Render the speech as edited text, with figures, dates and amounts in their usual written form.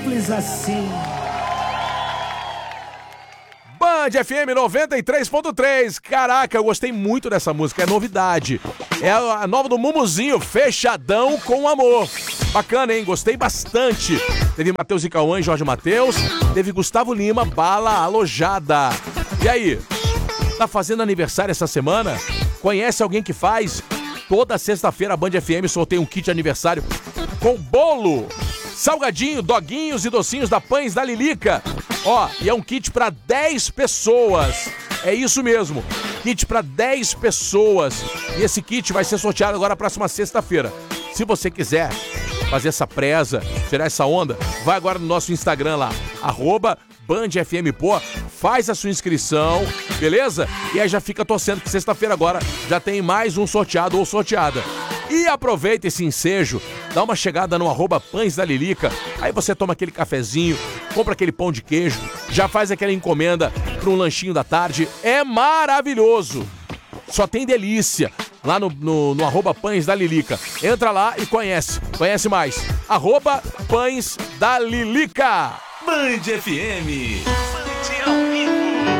Simples assim. Band FM 93.3. Caraca, eu gostei muito dessa música, é novidade. É a nova do Mumuzinho, Fechadão com Amor. Bacana, hein? Gostei bastante. Teve Matheus e Cauã e Jorge Matheus. Teve Gustavo Lima, Bala Alojada. E aí? Tá fazendo aniversário essa semana? Conhece alguém que faz? Toda sexta-feira a Band FM sorteia um kit de aniversário com bolo, salgadinho, doguinhos e docinhos da Pães da Lilica. Ó, e é um kit para 10 pessoas. É isso mesmo, kit para 10 pessoas. E esse kit vai ser sorteado agora próxima sexta-feira. Se você quiser fazer essa preza, tirar essa onda, vai agora no nosso Instagram lá, @BandFMPô, faz a sua inscrição, beleza? E aí já fica torcendo que sexta-feira agora já tem mais um sorteado ou sorteada. E aproveita esse ensejo, dá uma chegada no @Pães da Lilica, aí você toma aquele cafezinho, compra aquele pão de queijo, já faz aquela encomenda para um lanchinho da tarde, é maravilhoso! Só tem delícia lá no @Pães da Lilica. Entra lá e conhece mais. @Pães da Lilica. Band FM.